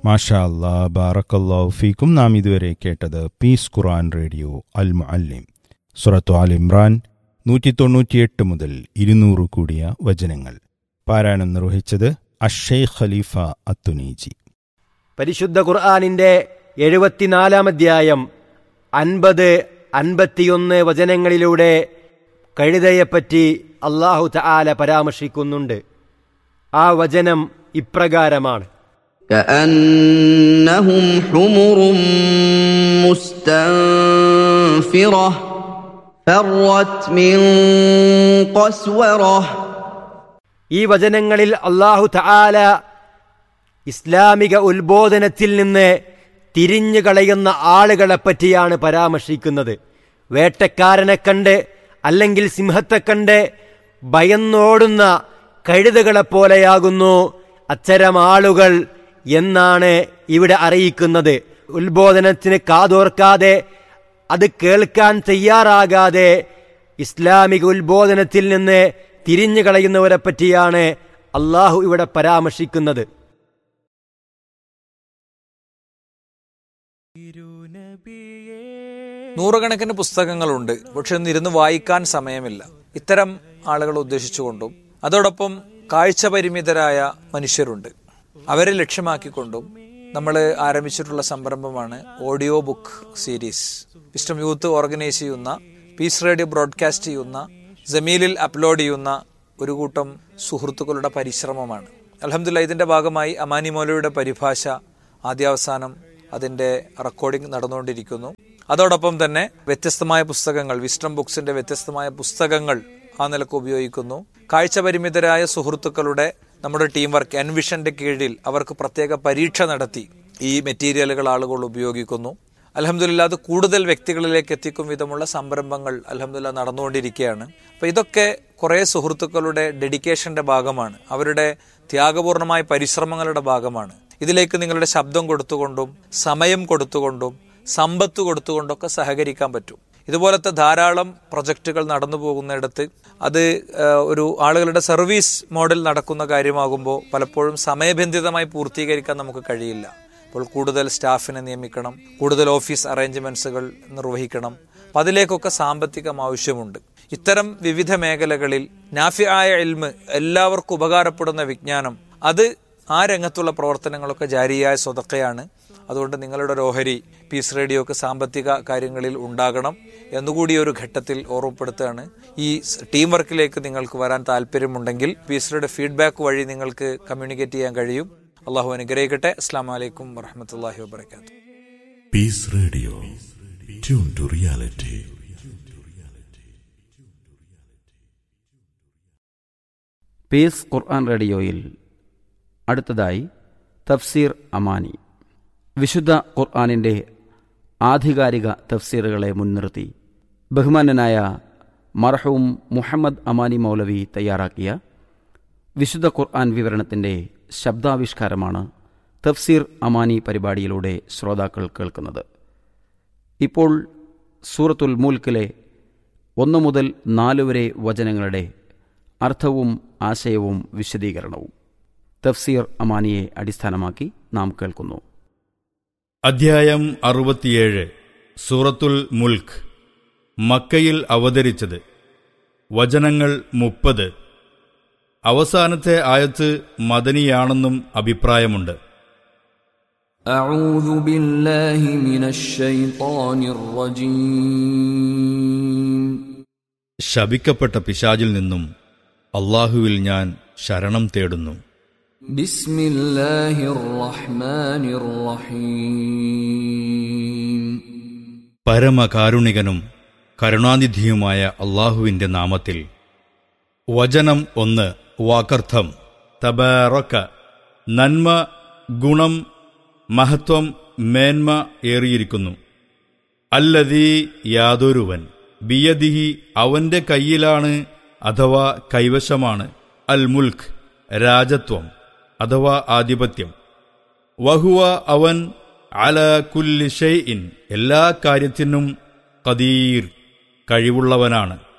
മാഷാ അല്ലാ, ബാറക്കല്ലാഹു ഫീക്കും. നാം ഇതുവരെ കേട്ടത് പീസ് ഖുർആൻ റേഡിയോ അൽ മുഅല്ലിം, സൂറത്തു ആൽ ഇമ്രാൻ 198 മുതൽ 200 കൂടിയ വചനങ്ങൾ. പാരായണം നിർവഹിച്ചത് അഷ്ശൈഖ് ഖലീഫ അത്തുനീജി. പരിശുദ്ധ ഖുർആനിൻ്റെ 74-ാം അധ്യായം 50-51 വചനങ്ങളിലൂടെ കഴുതയെപ്പറ്റി അല്ലാഹു തആല പരാമർശിക്കുന്നുണ്ട്. ആ വചനം ഇപ്രകാരമാണ്: كأنهم حمر مستنفرة فرت من قسورة. ഈ വചനങ്ങളിൽ അല്ലാഹു തആല ഇസ്ലാമിക ഉത്ബോധനത്തിൽ നിന്ന് തിരിഞ്ഞു കളയുന്ന ആളുകളെ പറ്റിയാണ് പരാമർശിക്കുന്നത്. വേട്ടക്കാരനെ കണ്ട് അല്ലെങ്കിൽ സിംഹത്തെ കണ്ട് ഭയന്നോടുന്ന കഴുതകളെപ്പോലെയാകുന്നു അത്തരം ആളുകൾ എന്നാണ് ഇവിടെ അറിയിക്കുന്നത്. ഉത്ബോധനത്തിന് കാതോർക്കാതെ, അത് കേൾക്കാൻ തയ്യാറാകാതെ ഇസ്ലാമിക ഉത്ബോധനത്തിൽ നിന്ന് തിരിഞ്ഞു കളയുന്നവരെ പറ്റിയാണ് അള്ളാഹു ഇവിടെ പരാമർശിക്കുന്നത്. നൂറുകണക്കിന് പുസ്തകങ്ങളുണ്ട്, പക്ഷെ ഒന്നിരുന്ന് വായിക്കാൻ സമയമില്ല. ഇത്തരം ആളുകളെ ഉദ്ദേശിച്ചുകൊണ്ടും അതോടൊപ്പം കാഴ്ച പരിമിതരായ മനുഷ്യരുണ്ട്, അവരെ ലക്ഷ്യമാക്കിക്കൊണ്ടും നമ്മൾ ആരംഭിച്ചിട്ടുള്ള സംരംഭമാണ് audio book series. Wisdom youth organise ചെയ്യുന്ന, പീസ് റേഡിയോ ബ്രോഡ്കാസ്റ്റ് ചെയ്യുന്ന, ജമീലിൽ അപ്ലോഡ് ചെയ്യുന്ന ഒരു കൂട്ടം സുഹൃത്തുക്കളുടെ പരിശ്രമമാണ്. അൽഹംദുലില്ലാഹ്, ഇതിന്റെ ഭാഗമായി അമാനി മൗലവിയുടെ പരിഭാഷ ആദ്യാവസാനം അതിന്റെ റെക്കോർഡിംഗ് നടന്നുകൊണ്ടിരിക്കുന്നു. അതോടൊപ്പം തന്നെ വ്യത്യസ്തമായ പുസ്തകങ്ങൾ, വിസ്ഡം ബുക്സിന്റെ വ്യത്യസ്തമായ പുസ്തകങ്ങൾ ആ നിലക്ക് ഉപയോഗിക്കുന്നു. കാഴ്ച പരിമിതരായ സുഹൃത്തുക്കളുടെ നമ്മുടെ ടീം വർക്ക് എൻവിഷന്റെ കീഴിൽ അവർക്ക് പ്രത്യേക പരീക്ഷ നടത്തി ഈ മെറ്റീരിയലുകൾ ആളുകൾ ഉപയോഗിക്കുന്നു. അൽഹംദുലില്ലാഹ്, അത് കൂടുതൽ വ്യക്തികളിലേക്ക് എത്തിക്കും വിധമുള്ള സംരംഭങ്ങൾ അൽഹംദുലില്ലാഹ് നടന്നുകൊണ്ടിരിക്കുകയാണ്. അപ്പോൾ ഇതൊക്കെ കുറേ സുഹൃത്തുക്കളുടെ ഡെഡിക്കേഷന്റെ ഭാഗമാണ്, അവരുടെ ത്യാഗപൂർണമായ പരിശ്രമങ്ങളുടെ ഭാഗമാണ്. ഇതിലേക്ക് നിങ്ങളുടെ ശബ്ദം കൊടുത്തുകൊണ്ടും സമയം കൊടുത്തുകൊണ്ടും സമ്പത്ത് കൊടുത്തുകൊണ്ടൊക്കെ സഹകരിക്കാൻ പറ്റും. ഇതുപോലത്തെ ധാരാളം പ്രൊജക്റ്റുകൾ നടന്നു പോകുന്നിടത്ത് അത് ഒരു ആളുകളുടെ സർവീസ് മോഡൽ നടക്കുന്ന കാര്യമാകുമ്പോൾ പലപ്പോഴും സമയബന്ധിതമായി പൂർത്തീകരിക്കാൻ നമുക്ക് കഴിയില്ല. അപ്പോൾ കൂടുതൽ സ്റ്റാഫിനെ നിയമിക്കണം, കൂടുതൽ ഓഫീസ് അറേഞ്ച്മെന്റ്സുകൾ നിർവഹിക്കണം. അപ്പം അതിലേക്കൊക്കെ സാമ്പത്തികം ആവശ്യമുണ്ട്. ഇത്തരം വിവിധ മേഖലകളിൽ നാഫിആയ ഇൽമ്, എല്ലാവർക്കും ഉപകാരപ്പെടുന്ന വിജ്ഞാനം, അത് ആ രംഗത്തുള്ള പ്രവർത്തനങ്ങളൊക്കെ ജാരിയായ സ്വതക്കയാണ്. അതുകൊണ്ട് നിങ്ങളുടെ ഒരു ഓഹരി പീസ് റേഡിയോക്ക് സാമ്പത്തിക കാര്യങ്ങളിൽ ഉണ്ടാകണം എന്നുകൂടി ഒരു ഘട്ടത്തിൽ ഓർമ്മപ്പെടുത്തുകയാണ്. ഈ ടീം വർക്കിലേക്ക് നിങ്ങൾക്ക് വരാൻ താല്പര്യമുണ്ടെങ്കിൽ പീസ് റേഡിയോ ഫീഡ്ബാക്ക് വഴി നിങ്ങൾക്ക് കമ്മ്യൂണിക്കേറ്റ് ചെയ്യാൻ കഴിയും. അള്ളാഹു അനുഗ്രഹിക്കട്ടെ. അസ്സലാമു അലൈക്കും വറഹ്മത്തുള്ളാഹി വബറകാതുഹു. Piece radio, tune to reality. Piece ഖുർആൻ റേഡിയോയിൽ അടുത്തതായി തഫ്സീർ അമാനി. വിശുദ്ധ ഖുർആനിൻ്റെ ആധികാരിക തഫ്സീറുകളെ മുൻനിർത്തി ബഹുമാന്യനായ മർഹൂം മുഹമ്മദ് അമാനി മൗലവി തയ്യാറാക്കിയ വിശുദ്ധ ഖുർആൻ വിവരണത്തിൻ്റെ ശബ്ദാവിഷ്കാരമാണ് തഫ്സീർ അമാനി പരിപാടിയിലൂടെ ശ്രോതാക്കൾ കേൾക്കുന്നത്. ഇപ്പോൾ സൂറത്തുൽ മുൽക്കിലെ 1 മുതൽ 4 വരെ വചനങ്ങളുടെ അർത്ഥവും ആശയവും വിശദീകരണവും തഫ്സീർ അമാനിയെ അടിസ്ഥാനമാക്കി നാം കേൾക്കുന്നു. അധ്യായം 67, സൂറത്തുൽ മുൽക്ക്. മക്കയിൽ അവതരിച്ചത്. വചനങ്ങൾ 30. അവസാനത്തെ ആയത്ത് മദനിയാണെന്നും അഭിപ്രായമുണ്ട്. അഊദു ബില്ലാഹി മിനശ് ശൈത്വാനിർ റജീം. ശപിക്കപ്പെട്ട പിശാചിൽ നിന്നും അല്ലാഹുവിൽ ഞാൻ ശരണം തേടുന്നു. ബിസ്മില്ലാഹിർ റഹ്മാനിർ റഹീം. പരമകാരുണികനും കരുണാനിധിയുമായ അല്ലാഹുവിന്റെ നാമത്തിൽ. വചനം 1. വാക്കർത്ഥം: തബാറക, നന്മ, ഗുണം, മഹത്വം, മേന്മ ഏറിയിരിക്കുന്നു. അല്ലദീ, യാതൊരുവൻ, ബിയദിഹി, അവന്റെ കയ്യിലാണ് അഥവാ കൈവശമാണ്, അൽ മുൽക്ക്, രാജത്വം അഥവാ ആധിപത്യം. വഹുവ, അവൻ, അല കുല്ലി ഷൈഇൻ, എല്ലാ കാര്യത്തിനും ഖദീർ, കഴിവുള്ളവനാണ്.